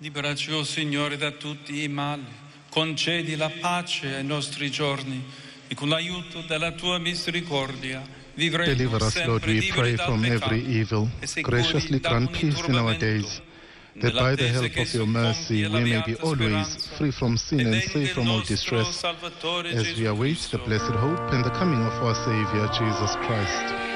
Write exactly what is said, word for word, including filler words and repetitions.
Liberaci, o Signore, da tutti i mali, concedi la pace ai nostri giorni e con l'aiuto della tua misericordia vivremo Deliver us, Lord, sempre we liberi pray, dal from every peccato evil. e sicuri Graciously da grant ogni peace in our turbamento, days, that by the nell'attesa help che of your si mercy compia la we may be beata always speranza free from sin e and venga safe il from all nostro distress, Salvatore as we Gesù await Cristo. the blessed hope and the coming of our Savior, Jesus Christ.